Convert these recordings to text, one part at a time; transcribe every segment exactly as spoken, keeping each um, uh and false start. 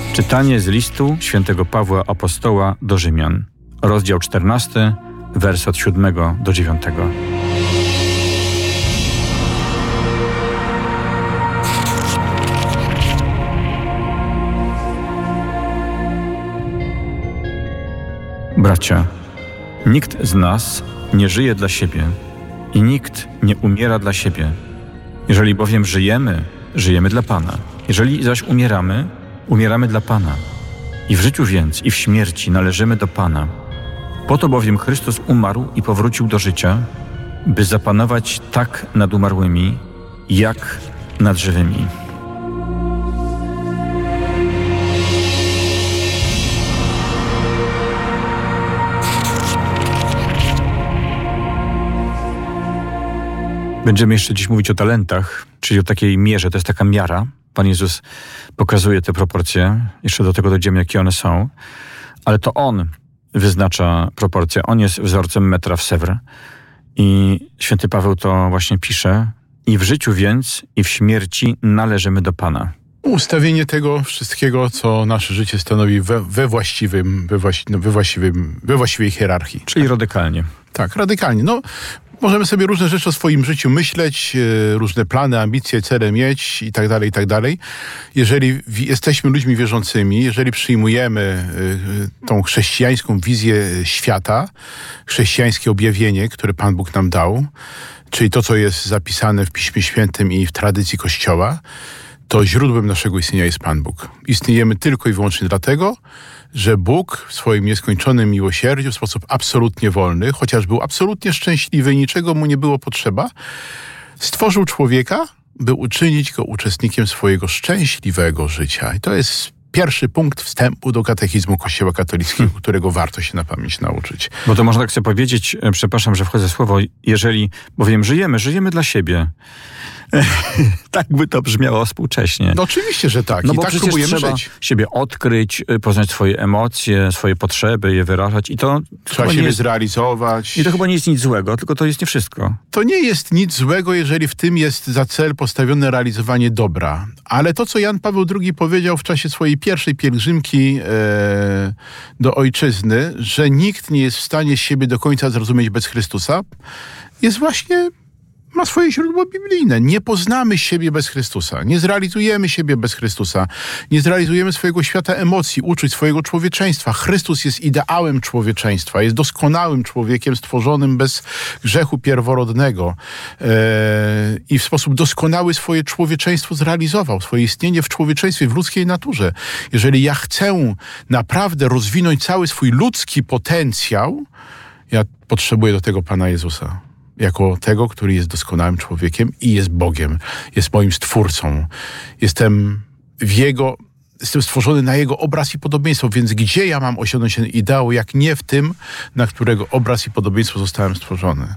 Czytanie z listu świętego Pawła Apostoła do Rzymian, rozdział czternasty, wers od siódmego do dziewiątego. Bracia, nikt z nas nie żyje dla siebie i nikt nie umiera dla siebie. Jeżeli bowiem żyjemy, żyjemy dla Pana. Jeżeli zaś umieramy, umieramy dla Pana. I w życiu więc, i w śmierci należymy do Pana. Po to bowiem Chrystus umarł i powrócił do życia, by zapanować tak nad umarłymi, jak nad żywymi. Będziemy jeszcze dziś mówić o talentach, czyli o takiej mierze, to jest taka miara. Pan Jezus pokazuje te proporcje, jeszcze do tego dojdziemy, jakie one są, ale to On wyznacza proporcje. On jest wzorcem metra w Sèvres i święty Paweł to właśnie pisze. I w życiu więc, i w śmierci należymy do Pana. Ustawienie tego wszystkiego, co nasze życie stanowi we, we, właściwym, we, właści, no, we, właściwym, we właściwej hierarchii. Czyli radykalnie. Tak, radykalnie. No, możemy sobie różne rzeczy o swoim życiu myśleć, różne plany, ambicje, cele mieć i tak dalej, i tak dalej. Jeżeli jesteśmy ludźmi wierzącymi, jeżeli przyjmujemy tą chrześcijańską wizję świata, chrześcijańskie objawienie, które Pan Bóg nam dał, czyli to, co jest zapisane w Piśmie Świętym i w tradycji Kościoła, to źródłem naszego istnienia jest Pan Bóg. Istniejemy tylko i wyłącznie dlatego, że Bóg w swoim nieskończonym miłosierdziu w sposób absolutnie wolny, chociaż był absolutnie szczęśliwy i niczego mu nie było potrzeba, stworzył człowieka, by uczynić go uczestnikiem swojego szczęśliwego życia. I to jest pierwszy punkt wstępu do katechizmu Kościoła katolickiego, hmm. którego warto się na pamięć nauczyć. Bo to można tak sobie powiedzieć, przepraszam, że wchodzę w słowo, jeżeli bowiem żyjemy, żyjemy dla siebie. Tak by to brzmiało współcześnie. No oczywiście, że tak. No I bo tak przecież próbujemy trzeba żyć. siebie odkryć, poznać swoje emocje, swoje potrzeby, je wyrażać. I to trzeba siebie jest... zrealizować. I to chyba nie jest nic złego, tylko to jest nie wszystko. To nie jest nic złego, jeżeli w tym jest za cel postawione realizowanie dobra. Ale to, co Jan Paweł drugi powiedział w czasie swojej pierwszej pielgrzymki e, do ojczyzny, że nikt nie jest w stanie siebie do końca zrozumieć bez Chrystusa, jest właśnie... ma swoje źródło biblijne. Nie poznamy siebie bez Chrystusa. Nie zrealizujemy siebie bez Chrystusa. Nie zrealizujemy swojego świata emocji, uczuć, swojego człowieczeństwa. Chrystus jest ideałem człowieczeństwa. Jest doskonałym człowiekiem stworzonym bez grzechu pierworodnego. Eee, I w sposób doskonały swoje człowieczeństwo zrealizował. Swoje istnienie w człowieczeństwie, w ludzkiej naturze. Jeżeli ja chcę naprawdę rozwinąć cały swój ludzki potencjał, ja potrzebuję do tego Pana Jezusa. Jako tego, który jest doskonałym człowiekiem i jest Bogiem, jest moim Stwórcą. Jestem w Jego, jestem stworzony na Jego obraz i podobieństwo, więc gdzie ja mam osiągnąć ten ideał, jak nie w tym, na którego obraz i podobieństwo zostałem stworzony.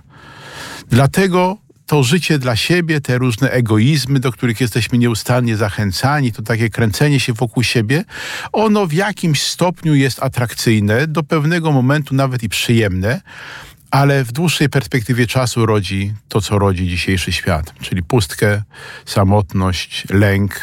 Dlatego to życie dla siebie, te różne egoizmy, do których jesteśmy nieustannie zachęcani, to takie kręcenie się wokół siebie, ono w jakimś stopniu jest atrakcyjne, do pewnego momentu nawet i przyjemne, ale w dłuższej perspektywie czasu rodzi to, co rodzi dzisiejszy świat, czyli pustkę, samotność, lęk,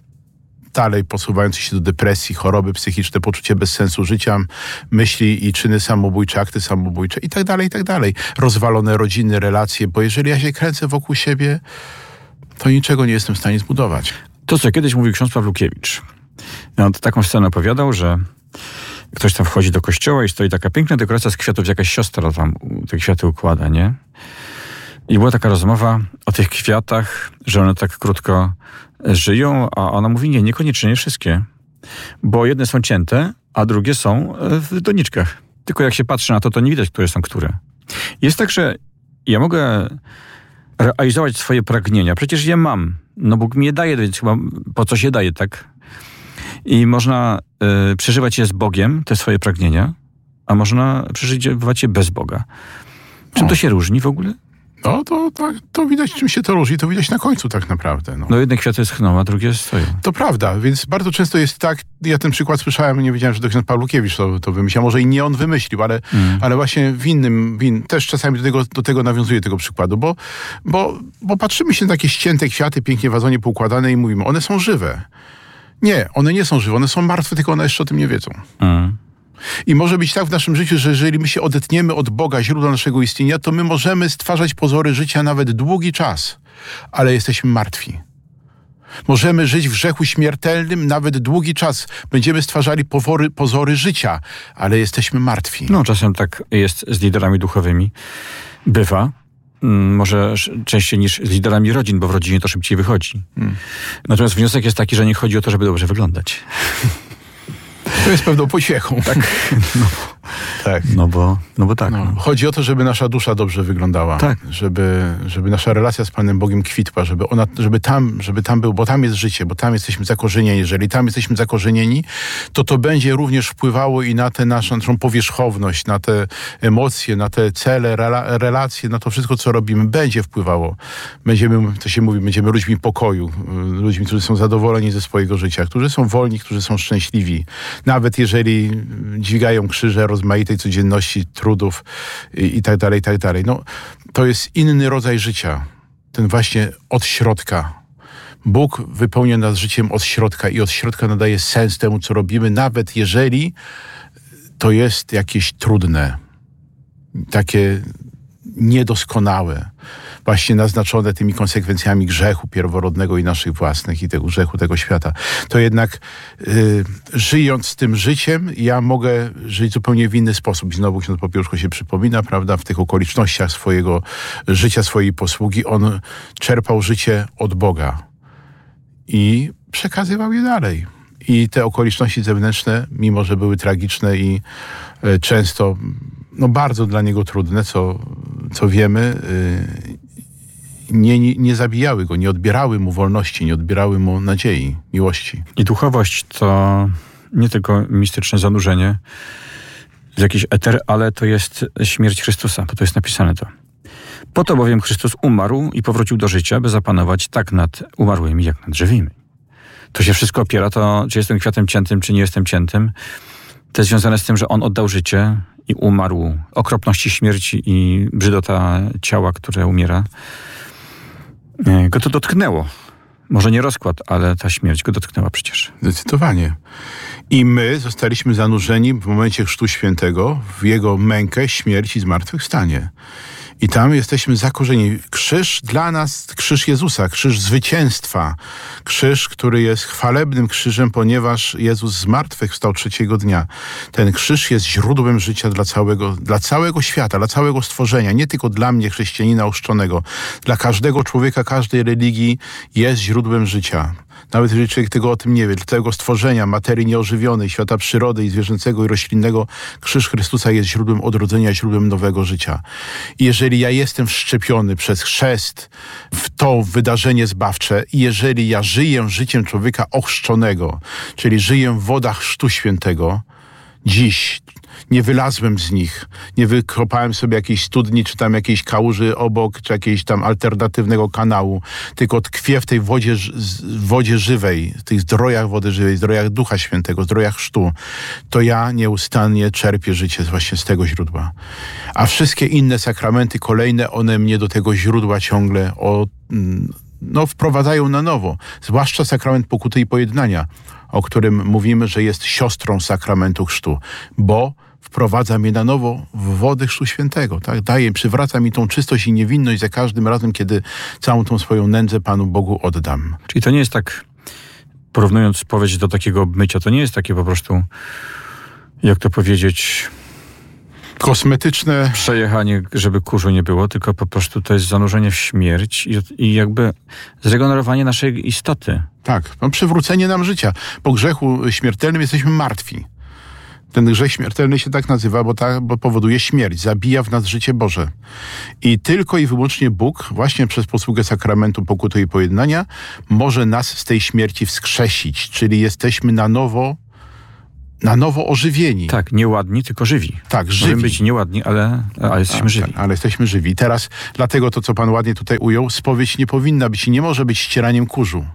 dalej posuwający się do depresji, choroby psychiczne, poczucie bezsensu życia, myśli i czyny samobójcze, akty samobójcze i tak dalej, i tak dalej. Rozwalone rodziny, relacje, bo jeżeli ja się kręcę wokół siebie, to niczego nie jestem w stanie zbudować. To, co kiedyś mówił ksiądz Pawlukiewicz. On taką scenę opowiadał, że ktoś tam wchodzi do kościoła i stoi taka piękna dekoracja z kwiatów, jakaś siostra tam te kwiaty układa, nie? I była taka rozmowa o tych kwiatach, że one tak krótko żyją, a ona mówi, nie, niekoniecznie wszystkie. Bo jedne są cięte, a drugie są w doniczkach. Tylko jak się patrzy na to, to nie widać, które są które. Jest tak, że ja mogę realizować swoje pragnienia. Przecież je mam. No Bóg mi je daje, więc chyba po co się daje, tak? I można y, przeżywać je z Bogiem, te swoje pragnienia, a można przeżywać je bez Boga. Czym o. to się różni w ogóle? No to, to, to widać, czym się to różni, to widać na końcu tak naprawdę. No, no jedne kwiaty schną, a drugie stoją. To prawda, więc bardzo często jest tak, ja ten przykład słyszałem, nie wiedziałem, że to ksiądz Pawlukiewicz to, to wymyślił, może i nie on wymyślił, ale, mm. ale właśnie w innym, w in, też czasami do tego, do tego nawiązuję tego przykładu, bo, bo, bo patrzymy się na takie ścięte kwiaty, pięknie w wazonie poukładane i mówimy, one są żywe. Nie, one nie są żywe, one są martwe, tylko one jeszcze o tym nie wiedzą. Mm. I może być tak w naszym życiu, że jeżeli my się odetniemy od Boga, źródła naszego istnienia, to my możemy stwarzać pozory życia nawet długi czas, ale jesteśmy martwi. Możemy żyć w grzechu śmiertelnym nawet długi czas. Będziemy stwarzali pozory, pozory życia, ale jesteśmy martwi. No, czasem tak jest z liderami duchowymi. Bywa. Może częściej niż z liderami rodzin, bo w rodzinie to szybciej wychodzi. Hmm. Natomiast wniosek jest taki, że nie chodzi o to, żeby dobrze wyglądać. To jest pewną pociechą. Tak. No, tak. No bo, no bo tak. No. No. Chodzi o to, żeby nasza dusza dobrze wyglądała. Tak. Żeby, żeby nasza relacja z Panem Bogiem kwitła, żeby ona, żeby tam, żeby tam był, bo tam jest życie, bo tam jesteśmy zakorzenieni. Jeżeli tam jesteśmy zakorzenieni, to to będzie również wpływało i na tę naszą, naszą powierzchowność, na te emocje, na te cele, rela, relacje, na to wszystko, co robimy, będzie wpływało. Będziemy, to się mówi, będziemy ludźmi pokoju, ludźmi, którzy są zadowoleni ze swojego życia, którzy są wolni, którzy są szczęśliwi. Nawet jeżeli dźwigają krzyże rozmaitej codzienności, trudów i, i tak dalej, i tak dalej. No, to jest inny rodzaj życia. Ten właśnie od środka. Bóg wypełnia nas życiem od środka i od środka nadaje sens temu, co robimy, nawet jeżeli to jest jakieś trudne, takie niedoskonałe, właśnie naznaczone tymi konsekwencjami grzechu pierworodnego i naszych własnych i tego grzechu tego świata. To jednak y, żyjąc tym życiem, ja mogę żyć zupełnie w inny sposób. I znowu ksiądz Popiełuszko się przypomina, prawda, w tych okolicznościach swojego życia, swojej posługi, on czerpał życie od Boga i przekazywał je dalej. I te okoliczności zewnętrzne, mimo że były tragiczne i y, często no, bardzo dla niego trudne, co, co wiemy, y, Nie, nie, nie zabijały go, nie odbierały mu wolności, nie odbierały mu nadziei, miłości. I duchowość to nie tylko mistyczne zanurzenie w jakiś eter, ale to jest śmierć Chrystusa, bo to jest napisane to. Po to bowiem Chrystus umarł i powrócił do życia, by zapanować tak nad umarłymi, jak nad żywymi. To się wszystko opiera, to czy jestem kwiatem ciętym, czy nie jestem ciętym. To jest związane z tym, że On oddał życie i umarł. Okropności śmierci i brzydota ciała, które umiera, go to dotknęło. Może nie rozkład, ale ta śmierć go dotknęła przecież. Zdecydowanie. I my zostaliśmy zanurzeni w momencie Chrztu Świętego w Jego mękę, śmierć i zmartwychwstanie. I tam jesteśmy zakorzenieni. Krzyż dla nas, krzyż Jezusa, krzyż zwycięstwa. Krzyż, który jest chwalebnym krzyżem, ponieważ Jezus zmartwychwstał trzeciego dnia. Ten krzyż jest źródłem życia dla całego, dla całego świata, dla całego stworzenia. Nie tylko dla mnie, chrześcijanina ochrzczonego. Dla każdego człowieka, każdej religii jest źródłem życia. Nawet jeżeli człowiek tego o tym nie wie, dla całego stworzenia, materii nieożywionej, świata przyrody i zwierzęcego i roślinnego, krzyż Chrystusa jest źródłem odrodzenia, źródłem nowego życia. I jeżeli ja jestem wszczepiony przez chrzest w to wydarzenie zbawcze i jeżeli ja żyję życiem człowieka ochrzczonego, czyli żyję w wodach Chrztu Świętego, dziś nie wylazłem z nich, nie wykopałem sobie jakiejś studni, czy tam jakiejś kałuży obok, czy jakiegoś tam alternatywnego kanału, tylko tkwię w tej wodzie, wodzie żywej, w tych zdrojach wody żywej, zdrojach Ducha Świętego, zdrojach chrztu, to ja nieustannie czerpię życie właśnie z tego źródła. A wszystkie inne sakramenty kolejne, one mnie do tego źródła ciągle o, no, wprowadzają na nowo. Zwłaszcza sakrament pokuty i pojednania, o którym mówimy, że jest siostrą sakramentu chrztu, bo wprowadza mnie na nowo w wody Chrztu Świętego. Tak? Daje, przywraca mi tą czystość i niewinność za każdym razem, kiedy całą tą swoją nędzę Panu Bogu oddam. Czyli to nie jest tak, porównując spowiedź do takiego obmycia, to nie jest takie po prostu, jak to powiedzieć, kosmetyczne przejechanie, żeby kurzu nie było, tylko po prostu to jest zanurzenie w śmierć i, i jakby zregenerowanie naszej istoty. Tak, no, przywrócenie nam życia. Po grzechu śmiertelnym jesteśmy martwi. Ten grzech śmiertelny się tak nazywa, bo, ta, bo powoduje śmierć, zabija w nas życie Boże. I tylko i wyłącznie Bóg, właśnie przez posługę sakramentu pokuty i pojednania, może nas z tej śmierci wskrzesić, czyli jesteśmy na nowo na nowo ożywieni. Tak, nieładni, tylko żywi. Tak, żywi. Możemy być nieładni, ale, ale jesteśmy tak, żywi. Tak, ale jesteśmy żywi. Teraz, dlatego to, co Pan ładnie tutaj ujął, spowiedź nie powinna być i nie może być ścieraniem kurzu.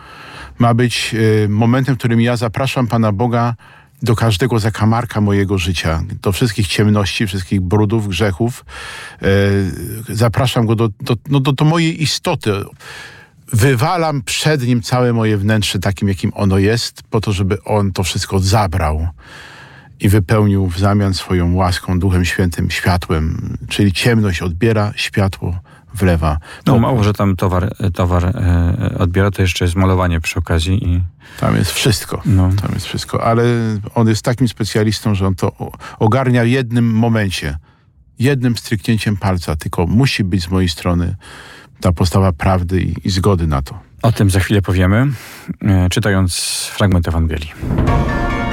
Ma być y, momentem, w którym ja zapraszam Pana Boga do każdego zakamarka mojego życia, do wszystkich ciemności, wszystkich brudów, grzechów. Y, zapraszam Go do, do, no, do, do mojej istoty. wywalam przed nim całe moje wnętrze takim, jakim ono jest, po to, żeby on to wszystko zabrał i wypełnił w zamian swoją łaską, Duchem Świętym, światłem. Czyli ciemność odbiera, światło wlewa. No mało, że tam towar, towar e, odbiera, to jeszcze jest malowanie przy okazji. I... Tam jest wszystko. No. Tam jest wszystko. Ale on jest takim specjalistą, że on to ogarnia w jednym momencie. Jednym stryknięciem palca. Tylko musi być z mojej strony ta postawa prawdy i, i zgody na to. O tym za chwilę powiemy, e, czytając fragment Ewangelii.